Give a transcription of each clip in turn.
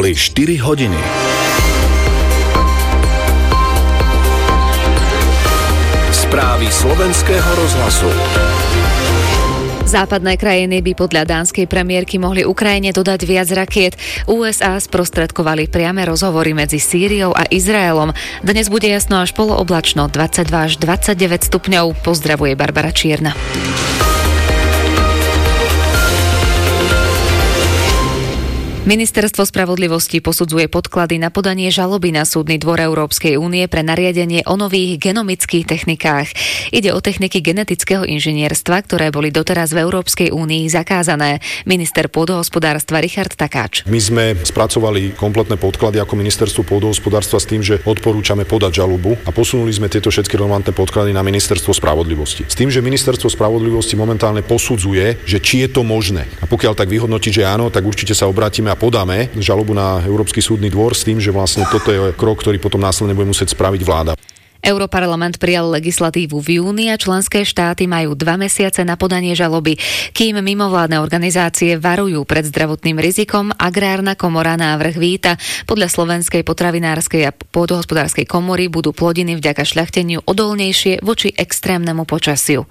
Uplynuli 4 hodiny. Správy slovenského rozhlasu. Západné krajiny by podľa dánskej premiérky mohli Ukrajine dodať viac rakiet. USA sprostredkovali priame rozhovory medzi Sýriou a Izraelom. Dnes bude jasno až polooblačno, 22 až 29 stupňov. Pozdravuje Barbara Čierna. Ministerstvo spravodlivosti posudzuje podklady na podanie žaloby na Súdny dvor Európskej únie pre nariadenie o nových genomických technikách. Ide o techniky genetického inžinierstva, ktoré boli doteraz v Európskej únii zakázané. Minister pôdohospodárstva Richard Takáč. My sme spracovali kompletné podklady ako ministerstvo pôdohospodárstva s tým, že odporúčame podať žalobu a posunuli sme tieto všetky relevantné podklady na ministerstvo spravodlivosti. S tým, že ministerstvo spravodlivosti momentálne posudzuje, že či je to možné. A pokiaľ tak vyhodnotí, že áno, tak určite sa obrátime a podáme žalobu na Európsky súdny dvor s tým, že vlastne toto je krok, ktorý potom následne bude musieť spraviť vláda. Europarlament prijal legislatívu v júni a členské štáty majú 2 mesiace na podanie žaloby. Kým mimovládne organizácie varujú pred zdravotným rizikom, Agrárna komora návrh víta. Podľa Slovenskej potravinárskej a pôdohospodárskej komory budú plodiny vďaka šľachteniu odolnejšie voči extrémnemu počasiu.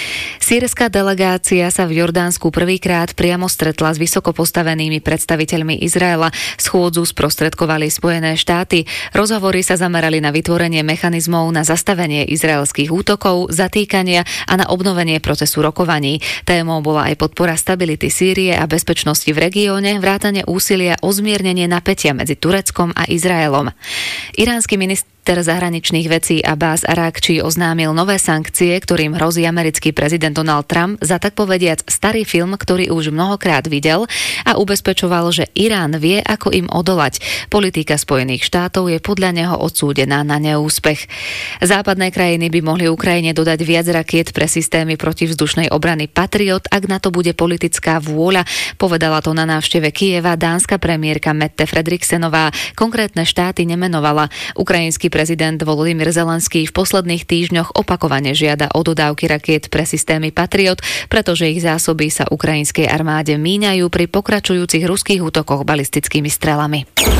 Sýrska delegácia sa v Jordánsku prvýkrát priamo stretla s vysoko postavenými predstaviteľmi Izraela. Schôdzu sprostredkovali Spojené štáty. Rozhovory sa zamerali na vytvorenie mechanizmov na zastavenie izraelských útokov, zatýkania a na obnovenie procesu rokovaní. Témou bola aj podpora stability Sýrie a bezpečnosti v regióne, vrátane úsilia o zmiernenie napätia medzi Tureckom a Izraelom. Iránsky minister zahraničných vecí Abbas Arakči oznámil nové sankcie, ktorým hrozí americký prezident Donald Trump za tak povediac starý film, ktorý už mnohokrát videl, a ubezpečoval, že Irán vie, ako im odolať. Politika Spojených štátov je podľa neho odsúdená na neúspech. Západné krajiny by mohli Ukrajine dodať viac rakiet pre systémy protivzdušnej obrany Patriot, ak na to bude politická vôľa. Povedala to na návšteve Kyjeva dánska premiérka Mette Fredriksenová. Konkrétne štáty nemenovala. Ukrajinský prezident Volodymyr Zelenský v posledných týždňoch opakovane žiada o dodávky rakiet pre systémy Patriot, pretože ich zásoby sa ukrajinskej armáde míňajú pri pokračujúcich ruských útokoch balistickými strelami.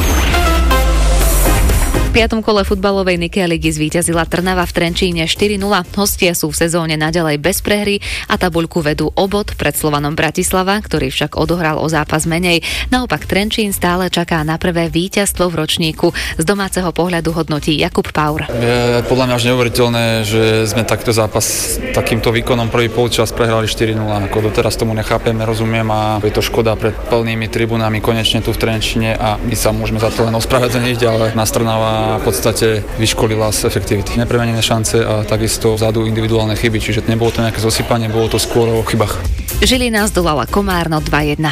V 5. kole futbalovej Nike ligy zvíťazila Trnava v Trenčíne 4-0. Hostia sú v sezóne naďalej bez prehry a tabuľku vedú o bod pred Slovanom Bratislava, ktorý však odohral o zápas menej. Naopak Trenčín stále čaká na prvé víťazstvo v ročníku. Z domáceho pohľadu hodnotí Jakub Paur. Je podľa mňa až neuveriteľné, že sme takto zápas takýmto výkonom prvý polčas prehrali 4-0. Ako doteraz tomu nechápem, nerozumiem a je to škoda pred plnými tribunami konečne tu v Trenčíne a my sa môžeme za to len ospravedlniť, ale nás Trnava v podstate vyškolila z efektivity. Nepremenené šance a takisto vzadu individuálne chyby, čiže nebolo to nejaké zosypanie, bolo to skôr o chybách. Žilina zdolala Komárno 2-1.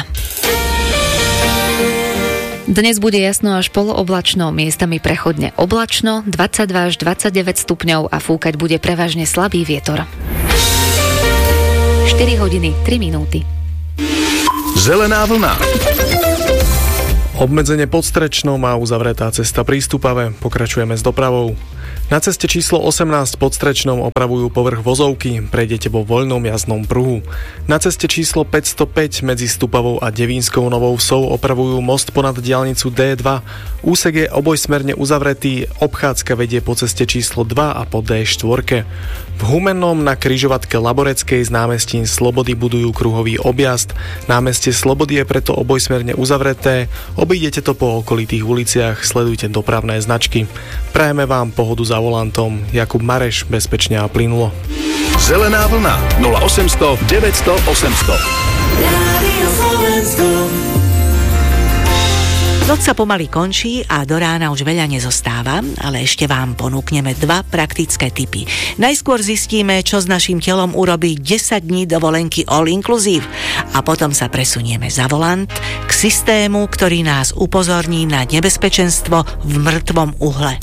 Dnes bude jasno až polooblačno, miestami prechodne oblačno, 22 až 29 stupňov a fúkať bude prevažne slabý vietor. 4 hodiny, 3 minúty. Zelená vlna. Obmedzenie pod Strečnou má uzavretá cesta prístupavé. Pokračujeme s dopravou. Na ceste číslo 18 pod Strečnou opravujú povrch vozovky. Prejdete vo voľnom jazdnom pruhu. Na ceste číslo 505 medzi Stupavou a Devínskou Novou Vsou opravujú most ponad diaľnicu D2. Úsek je obojsmerne uzavretý. Obchádzka vedie po ceste číslo 2 a po D4. V Humennom na križovatke Laboreckej z námestín Slobody budujú kruhový objazd. Námestie Slobody je preto obojsmerne uzavreté. Obídete to po okolitých uliciach, sledujte dopravné značky. Prajeme vám pohodu za volantom. Jakub Mareš, bezpečne a plynulo. Zelená vlna 0800 900 800. Rádio Slovensko. Noc sa pomaly končí a do rána už veľa nezostáva, ale ešte vám ponúkneme 2 praktické tipy. Najskôr zistíme, čo s naším telom urobí 10 dní dovolenky all inclusive a potom sa presunieme za volant k systému, ktorý nás upozorní na nebezpečenstvo v mŕtvom uhle.